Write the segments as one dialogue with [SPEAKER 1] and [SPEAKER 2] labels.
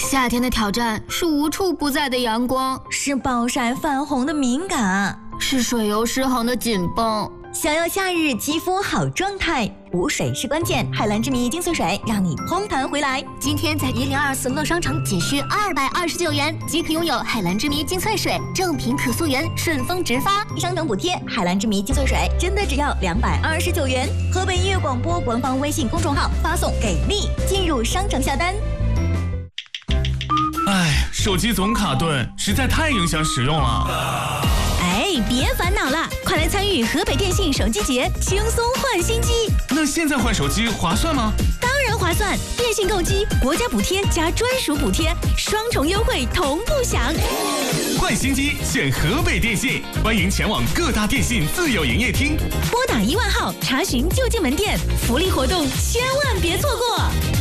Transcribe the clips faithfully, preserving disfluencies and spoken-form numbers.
[SPEAKER 1] 夏天的挑战是无处不在的阳光，
[SPEAKER 2] 是暴晒泛红的敏感，
[SPEAKER 1] 是水油失衡的紧绷。
[SPEAKER 2] 想要夏日肌肤好状态，补水是关键。海蓝之谜精粹水让你嘭弹回来。
[SPEAKER 3] 今天在一零二四乐商城仅需二百二十九元即可拥有海蓝之谜精粹水，正品可溯源，顺丰直发，
[SPEAKER 2] 商城补贴。海蓝之谜精粹水真的只要两百二十九元。河北音乐广播官方微信公众号发送给力进入商城下单。
[SPEAKER 4] 哎，手机总卡顿，实在太影响使用了。
[SPEAKER 5] 哎，别烦恼了，快来参与河北电信手机节，轻松换新机。
[SPEAKER 4] 那现在换手机划算吗？
[SPEAKER 5] 当然划算，电信购机，国家补贴加专属补贴，双重优惠同步享。
[SPEAKER 4] 换新机选河北电信，欢迎前往各大电信自有营业厅，
[SPEAKER 5] 拨打一万号查询就近门店，福利活动千万别错过。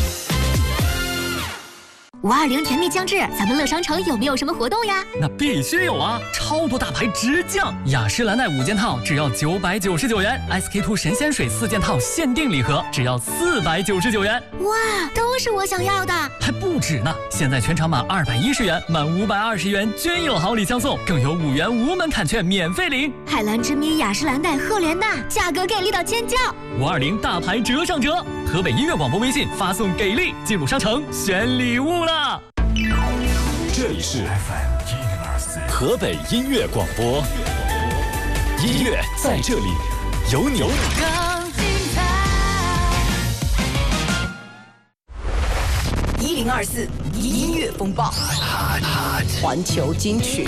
[SPEAKER 3] 五二零甜蜜将至，咱们乐商城有没有什么活动呀？
[SPEAKER 6] 那必须有啊！超多大牌直降，雅诗兰黛五件套只要九百九十九元 ，S K two 神仙水四件套限定礼盒只要四百九十九元。
[SPEAKER 3] 哇，都是我想要的！
[SPEAKER 6] 还不止呢！现在全场满二百一十元，满五百二十元均有好礼相送，更有五元无门槛券免费领。
[SPEAKER 3] 海蓝之谜、雅诗兰黛、赫莲娜，价格给力到尖叫！
[SPEAKER 6] 五二零大牌折上折，河北音乐广播微信发送给力，进入商城选礼物了。
[SPEAKER 7] 这里是 F M 一零二四河北音乐广播，音乐在这里，有你。
[SPEAKER 2] 一零二四音乐风暴，环球金曲。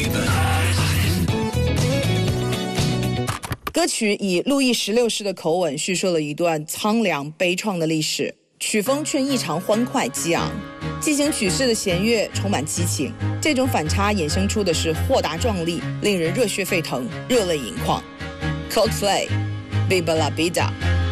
[SPEAKER 8] 歌曲以路易十六式的口吻叙述了一段苍凉悲怆的历史，曲风却异常欢快激昂，进行曲式的弦乐充满激情，这种反差衍生出的是豁达壮丽，令人热血沸腾，热泪盈眶。Coldplay，Viva la Vida。